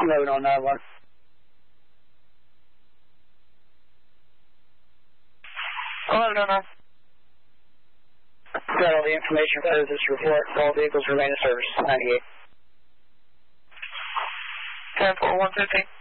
11 on 9-1. Got all the information for this report. All vehicles remain in service. 98. 10-4-150.